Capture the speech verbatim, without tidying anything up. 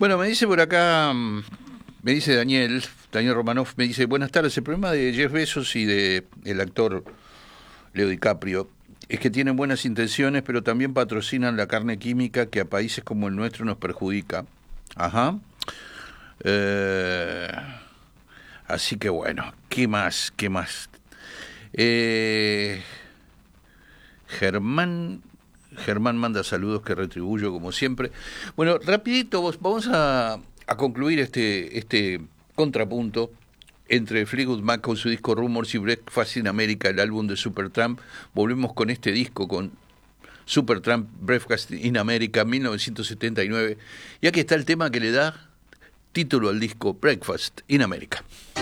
Bueno, me dice por acá, mm, me dice Daniel, Daniel Romanoff, me dice, buenas tardes, el problema de Jeff Bezos y de el actor Leo DiCaprio es que tienen buenas intenciones, pero también patrocinan la carne química que a países como el nuestro nos perjudica. Ajá. Eh, así que bueno, ¿qué más? ¿Qué más? Eh, Germán... Germán manda saludos que retribuyo como siempre. Bueno, rapidito, vos- vamos a, a concluir este, este contrapunto entre Fleetwood Mac con su disco Rumors y Breakfast in America, el álbum de Supertramp. Volvemos con este disco, con Supertramp, Breakfast in America, mil novecientos setenta y nueve. Y aquí está el tema que le da título al disco, Breakfast in America.